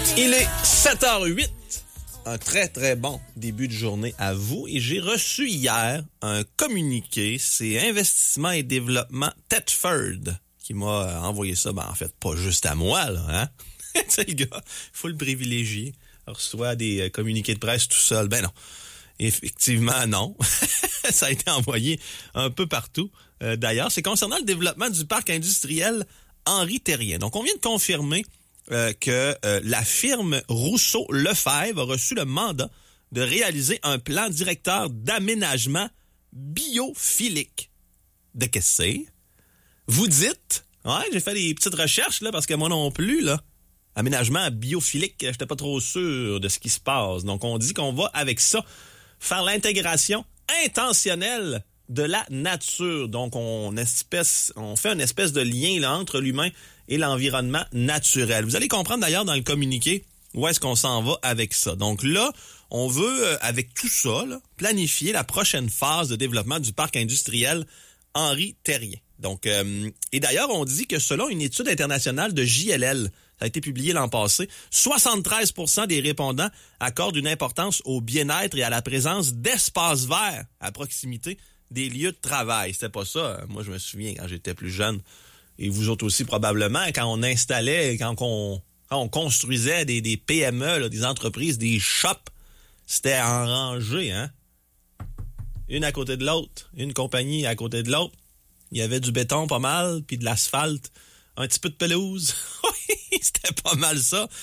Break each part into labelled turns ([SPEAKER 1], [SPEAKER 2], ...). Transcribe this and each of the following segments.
[SPEAKER 1] Il est 7h08. Un très, très bon début de journée à vous. Et j'ai reçu hier un communiqué. C'est Investissement et Développement Thetford qui m'a envoyé ça. Ben, en fait, pas juste à moi, là, hein? Tu sais, le gars, il faut le privilégier. Il reçoit des communiqués de presse tout seul. Ben non. Effectivement, non. Ça a été envoyé un peu partout. D'ailleurs, c'est concernant le développement du parc industriel Henri Terrien. Donc, on vient de confirmer que la firme Rousseau-Lefebvre a reçu le mandat de réaliser un plan directeur d'aménagement biophilique. De qu'est-ce que c'est? Vous dites? Ouais, j'ai fait des petites recherches, là, parce que moi non plus, là. Aménagement biophilique, j'étais pas trop sûr de ce qui se passe. Donc, on dit qu'on va, avec ça, faire l'intégration intentionnelle de la nature. Donc, on fait une espèce de lien là, entre l'humain et l'environnement naturel. Vous allez comprendre d'ailleurs dans le communiqué où est-ce qu'on s'en va avec ça. Donc là, on veut, avec tout ça, là, planifier la prochaine phase de développement du parc industriel Henri Terrien. Donc, et d'ailleurs, on dit que selon une étude internationale de JLL, ça a été publié l'an passé, 73% des répondants accordent une importance au bien-être et à la présence d'espaces verts à proximité des lieux de travail. C'était pas ça. Moi, je me souviens quand j'étais plus jeune, et vous autres aussi probablement, quand on installait, quand on construisait des PME, là, des entreprises, des shops, c'était en rangée, hein? Une à côté de l'autre, une compagnie à côté de l'autre. Il y avait du béton pas mal, puis de l'asphalte, un petit peu de pelouse. C'était pas mal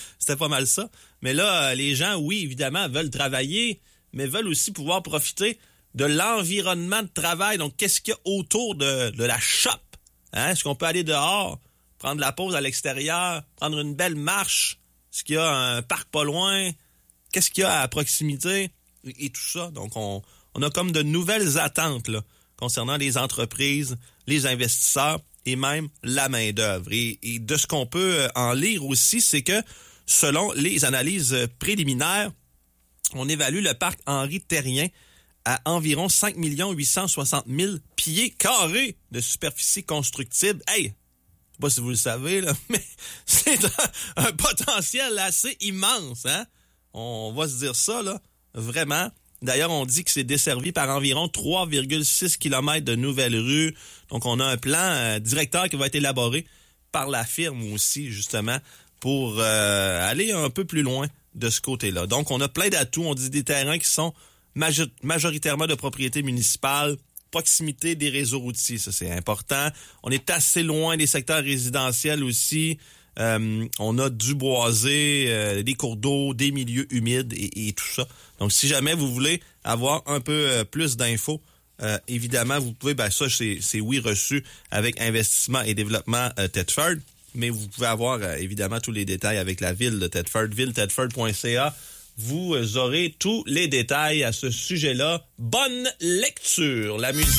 [SPEAKER 1] ça. Mais là, les gens, oui, évidemment, veulent travailler, mais veulent aussi pouvoir profiter de l'environnement de travail. Donc, qu'est-ce qu'il y a autour de la shop? Hein? Est-ce qu'on peut aller dehors, prendre la pause à l'extérieur, prendre une belle marche? Est-ce qu'il y a un parc pas loin? Qu'est-ce qu'il y a à proximité? Et tout ça. Donc, on a comme de nouvelles attentes là, concernant les entreprises, les investisseurs et même la main-d'œuvre. Et de ce qu'on peut en lire aussi, c'est que selon les analyses préliminaires, on évalue le parc Henri Terrien à environ 5 860 000 pieds carrés de superficie constructible. Hey, je sais pas si vous le savez, là, mais c'est un potentiel assez immense, hein? On va se dire ça, là, vraiment. D'ailleurs, on dit que c'est desservi par environ 3,6 km de nouvelles rues. Donc, on a un plan directeur qui va être élaboré par la firme aussi, justement, pour aller un peu plus loin de ce côté-là. Donc, on a plein d'atouts. On dit des terrains qui sont majoritairement de propriété municipale, proximité des réseaux routiers, ça c'est important. On est assez loin des secteurs résidentiels aussi. On a du boisé, des cours d'eau, des milieux humides et tout ça. Donc, si jamais vous voulez avoir un peu plus d'infos, évidemment, vous pouvez, ça, c'est oui reçu avec Investissement et Développement Thetford, mais vous pouvez avoir, évidemment, tous les détails avec la ville de Thetford, villethetford.ca. Vous aurez tous les détails à ce sujet-là. Bonne lecture! La musique